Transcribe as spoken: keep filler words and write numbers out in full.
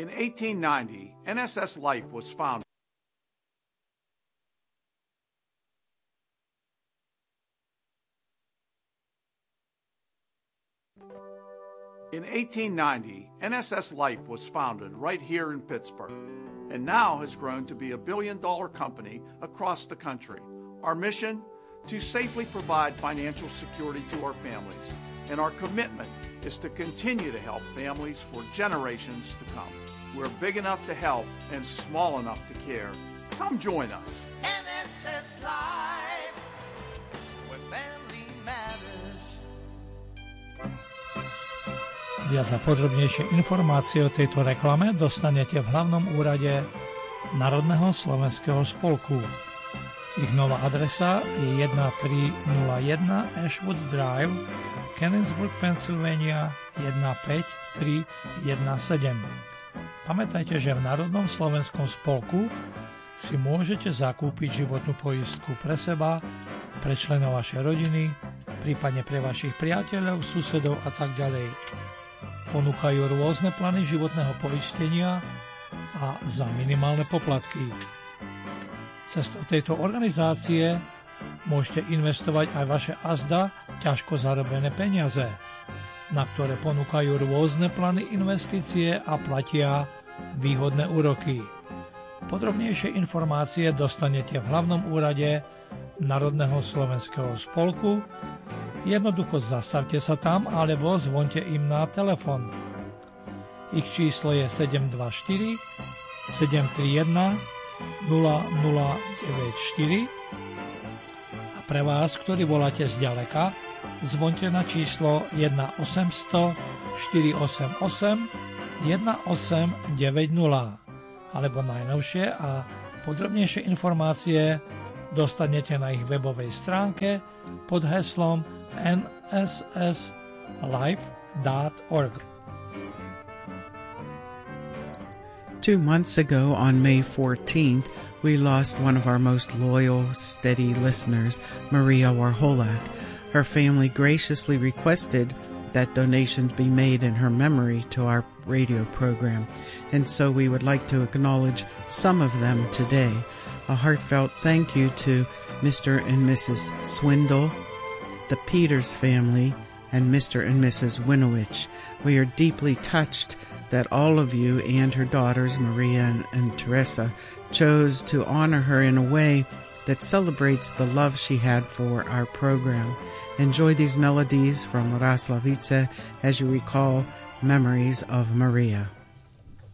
In eighteen ninety, N S S Life was founded. In eighteen ninety, N S S Life was founded right here in Pittsburgh, and now has grown to be a billion-dollar company across the country. Our mission? To safely provide financial security to our families, and our commitment is to continue to help families for generations to come. We're big enough to help and small enough to care. Come join us. N S S Life, where family matters. Viac a podrobnejšie informácie o tejto reklame dostanete v hlavnom úrade Národného slovenského spolku. Ich nová adresa je thirteen oh one Ashwood Drive, Canonsburg, Pennsylvania one five three one seven. Pamätajte, že v Národnom slovenskom spolku si môžete zakúpiť životnú poistku pre seba, pre členov vašej rodiny, prípadne pre vašich priateľov, susedov a tak ďalej. Ponúkajú rôzne plány životného poistenia a za minimálne poplatky. Cestou tejto organizácie môžete investovať aj vaše azda ťažko zarobené peniaze, na ktoré ponúkajú rôzne plány investície a platia výhodné úroky. Podrobnejšie informácie dostanete v hlavnom úrade Národného slovenského spolku. Jednoducho zastavte sa tam alebo zvonte im na telefon. Ich číslo je seven two four, seven three one, nula nula deväť štyri a pre vás, ktorí voláte zďaleka, zvonte na číslo one eight hundred, four osem osem, one osem deväť nula alebo najnovšie a podrobnejšie informácie dostanete na ich webovej stránke pod heslom n s s life dot org. Two months ago, on May fourteenth, we lost one of our most loyal, steady listeners, Maria Warholak. Her family graciously requested that donations be made in her memory to our radio program, and so we would like to acknowledge some of them today. A heartfelt thank you to Mister and Missus Swindle, the Peters family, and Mister and Missus Winowich. We are deeply touched that all of you and her daughters, Maria and, and Teresa, chose to honor her in a way that celebrates the love she had for our program. Enjoy these melodies from Raslavice as you recall memories of Maria.